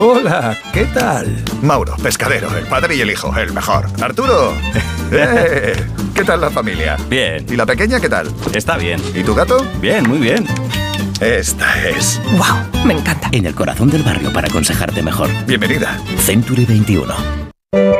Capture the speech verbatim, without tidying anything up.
Hola, ¿qué tal? Mauro, pescadero, el padre y el hijo, el mejor. Arturo, ¡eh! ¿Qué tal la familia? Bien. ¿Y la pequeña qué tal? Está bien. ¿Y tu gato? Bien, muy bien. Esta es... ¡Wow! Me encanta. En el corazón del barrio para aconsejarte mejor. Bienvenida. Century veintiuno.